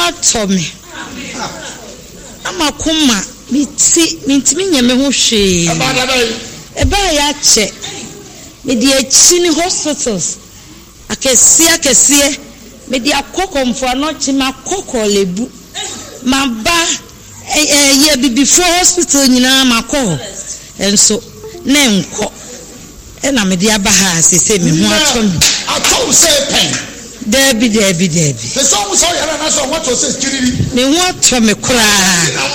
atɔ me ama kuma mintimi nyame ho hwee eba ya che me di echi ni hospitals akese me di akokomfo anochi makoko lebu maba ye before hospital nyina makọ enso na enko na me di aba ha sese me ho atọ me atọ say pen Debbie. the song so yara na so what was say kiriri me ho atọ me kura